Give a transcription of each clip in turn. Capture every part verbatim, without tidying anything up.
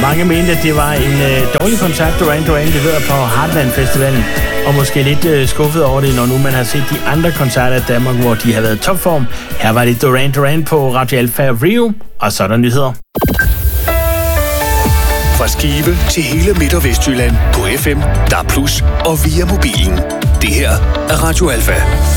Mange mente, at det var en øh, dårlig koncert, Duran Duran leverede på Heartland Festivalen, og måske lidt øh, skuffet over det, når nu man har set de andre koncerter i Danmark, hvor de har været i topform. Her var det Duran Duran på Radio Alfa Rio, og så er der nyheder. Fra Skive til hele Midt- og Vestjylland på F M, D A B plus, og via mobilen. Det her er Radio Alfa.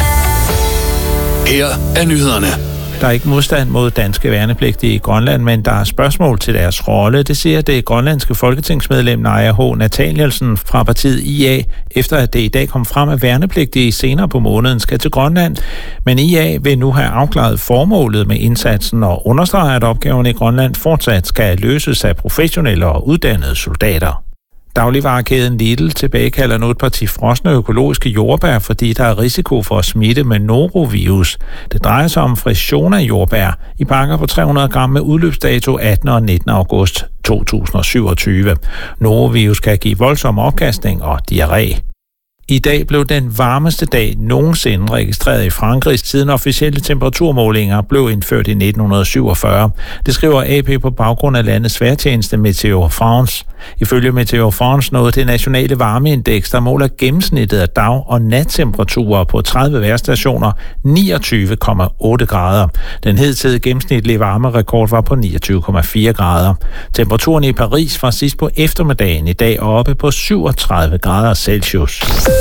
Her er nyhederne. Der er ikke modstand mod danske værnepligtige i Grønland, men der er spørgsmål til deres rolle. Det siger det grønlandske folketingsmedlem Naja H. Nathanielsen fra partiet I A, efter at det i dag kom frem, at værnepligtige senere på måneden skal til Grønland. Men I A vil nu have afklaret formålet med indsatsen og understreger, at opgaven i Grønland fortsat skal løses af professionelle og uddannede soldater. Dagligvarekæden Lidl tilbagekalder nu et parti frosne økologiske jordbær, fordi der er risiko for at smitte med norovirus. Det drejer sig om Frisiona jordbær i pakker på tre hundrede gram med udløbsdato attende og nittende august to tusind og syvogtyve. Norovirus kan give voldsom opkastning og diarré. I dag blev den varmeste dag nogensinde registreret i Frankrig, siden officielle temperaturmålinger blev indført i nitten syvogfyrre. Det skriver A P på baggrund af landets vejrtjeneste Météo France. Ifølge Météo France nåede det nationale varmeindeks, der måler gennemsnittet af dag- og nattemperaturer på tredive vejrstationer, niogtyve komma otte grader. Den hidtidige gennemsnitlige varmerekord var på niogtyve komma fire grader. Temperaturen i Paris var sidst på eftermiddagen i dag oppe på syvogtredive grader Celsius.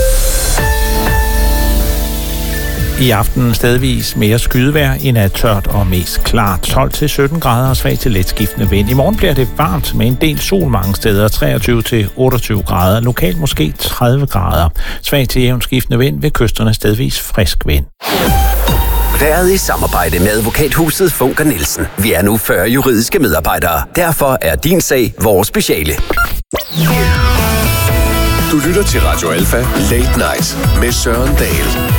I aften stedvis mere skydevejr, i nat tørt og mest klart. tolv til sytten grader og svag til letskiftende vind. I morgen bliver det varmt med en del sol mange steder, treogtyve til otteogtyve grader. Lokalt måske tredive grader. Svag til jævnt skiftende vind ved kysterne, stedvis frisk vind. Været i samarbejde med advokathuset Funker Nielsen. Vi er nu fyrre juridiske medarbejdere. Derfor er din sag vores speciale. Du lytter til Radio Alfa Late Night med Søren Dahl.